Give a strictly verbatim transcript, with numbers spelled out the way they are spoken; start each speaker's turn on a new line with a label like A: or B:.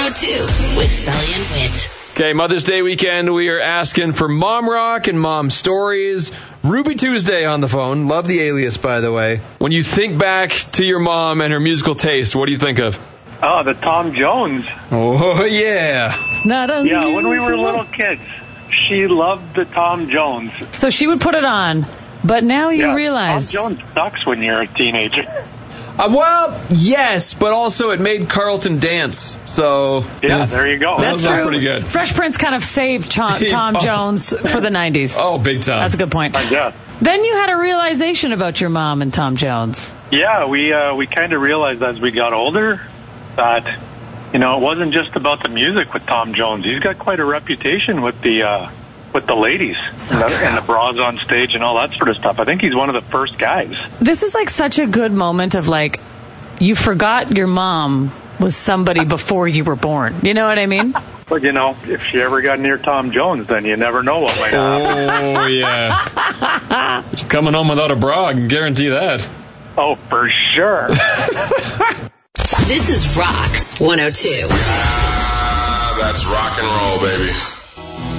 A: oh two with Sully and Whit.
B: Okay, Mother's Day weekend, we are asking for mom rock and mom stories. Ruby Tuesday on the phone. Love the alias, by the way. When you think back to your mom and her musical taste, what do you think of?
C: Oh, the Tom Jones.
B: Oh, yeah.
D: It's not unusual.
C: Yeah, when we were little kids, she loved the Tom Jones.
D: So she would put it on, but now you
C: yeah,
D: realize...
C: Tom Jones sucks when you're a teenager.
B: Uh, well, yes, but also it made Carlton dance. So
C: yeah,
B: yeah.
C: there you go.
D: That's
B: that was
D: true.
B: pretty good.
D: Fresh Prince kind of saved Tom, Tom
B: oh.
D: Jones for the nineties.
B: Oh, big time.
D: That's a good point.
C: I guess.
D: Then you had a realization about your mom and Tom Jones.
C: Yeah, we uh, we kind of realized as we got older that, you know, it wasn't just about the music with Tom Jones. He's got quite a reputation with the uh, with the ladies
D: So
C: and, the,
D: true.
C: and the bras on stage and all that sort of stuff. I think he's one of the first guys.
D: This is like such a good moment of like, you forgot your mom was somebody before you were born. You know what I mean?
C: But, you know, if she ever got near Tom Jones, then you never know what might happen.
B: Oh, yeah. Coming home without a bra, I can guarantee that.
C: Oh, for sure.
A: This is Rock one oh two.
E: Ah, that's rock and roll, baby.